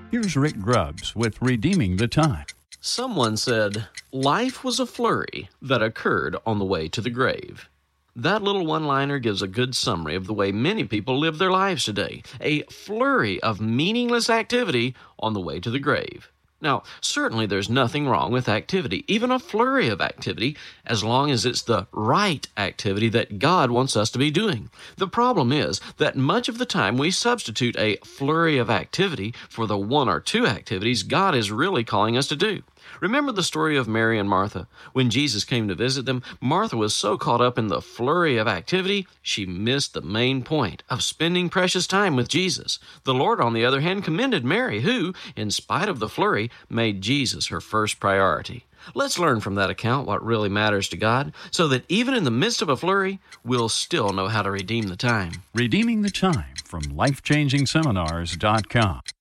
Here's Rick Grubbs with Redeeming the Time. Someone said, life was a flurry that occurred on the way to the grave. That little one-liner gives a good summary of the way many people live their lives today. A flurry of meaningless activity on the way to the grave. Now, certainly there's nothing wrong with activity, even a flurry of activity, as long as it's the right activity that God wants us to be doing. The problem is that much of the time we substitute a flurry of activity for the one or two activities God is really calling us to do. Remember the story of Mary and Martha? When Jesus came to visit them, Martha was so caught up in the flurry of activity, she missed the main point of spending precious time with Jesus. The Lord, on the other hand, commended Mary, who, in spite of the flurry, made Jesus her first priority. Let's learn from that account what really matters to God, so that even in the midst of a flurry, we'll still know how to redeem the time. Redeeming the Time from LifeChangingSeminars.com.